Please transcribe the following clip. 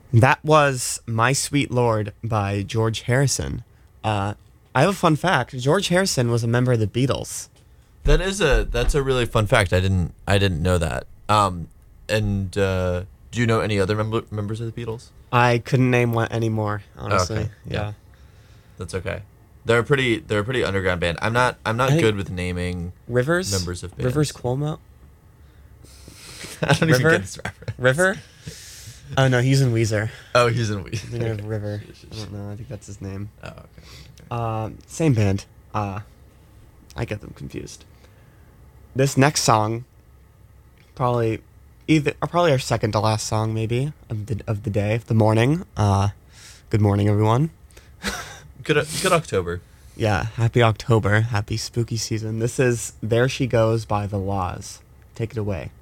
That was My Sweet Lord by George Harrison. I have a fun fact. George Harrison was a member of the Beatles. That's a really fun fact. I didn't know that. And do you know any other members of the Beatles? I couldn't name one anymore, honestly. Okay, Yeah. That's okay. They're a pretty underground band. I'm not think good with naming Rivers? members of bands. Rivers Cuomo? I don't even River? get this reference. River? Oh, no, he's in Weezer. Oh, he's in I think of River. I don't know. I think that's his name. Oh, okay. Same band. I get them confused. This next song, probably our second to last song, maybe of the day, of the morning. Good morning, everyone. Good October. Yeah, happy October, happy spooky season. This is "There She Goes" by The Laws. Take it away.